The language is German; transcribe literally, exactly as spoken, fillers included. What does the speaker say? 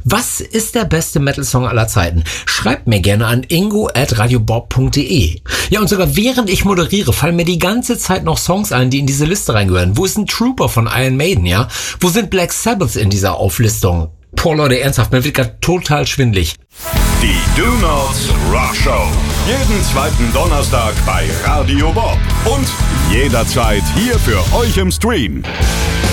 Was ist der beste Metal-Song aller Zeiten? Schreibt mir gerne an ingo at radiobob punkt de. Ja, und sogar während ich moderiere, fallen mir die ganze Zeit noch Songs ein, die in diese Liste reingehören. Wo ist ein Trooper von Iron Maiden, ja? Wo sind Black Sabbath in dieser Auflistung? Boah, Leute, ernsthaft, mir wird gerade total schwindelig. Die Do Nots Rock Show. Jeden zweiten Donnerstag bei Radio Bob. Und jederzeit hier für euch im Stream.